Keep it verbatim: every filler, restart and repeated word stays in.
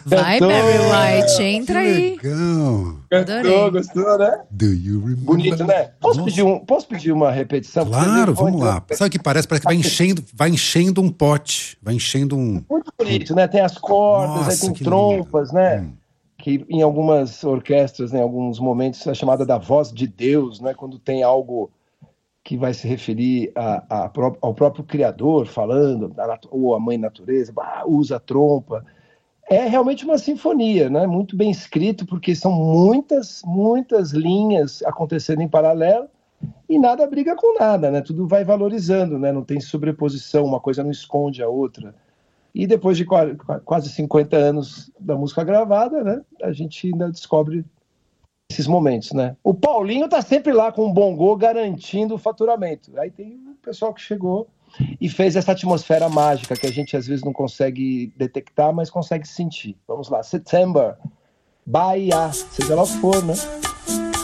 Vai, Barry White, entra aí. Legal. Cantou, gostou, né? Do you remember? Bonito, né? Posso pedir, um, posso pedir uma repetição? Claro, vamos lá. Sabe o que parece? Parece que vai enchendo, vai enchendo um pote. Vai enchendo um... Muito bonito, né? Tem as cordas, Nossa, aí tem que trompas, lindo. né? Hum. Que em algumas orquestras, né, em alguns momentos, é chamada da voz de Deus, né? Quando tem algo que vai se referir a, a, ao próprio Criador falando, ou a Mãe Natureza, bah, usa a trompa. É realmente uma sinfonia, né? Muito bem escrito, porque são muitas, muitas linhas acontecendo em paralelo e nada briga com nada, né? Tudo vai valorizando, né? Não tem sobreposição, uma coisa não esconde a outra. E depois de quase cinquenta anos da música gravada, né? A gente ainda descobre esses momentos, né? O Paulinho tá sempre lá com o bongô garantindo o faturamento. Aí tem o pessoal que chegou e fez essa atmosfera mágica que a gente às vezes não consegue detectar, mas consegue sentir. Vamos lá, September, Bahia, seja lá o que for, né?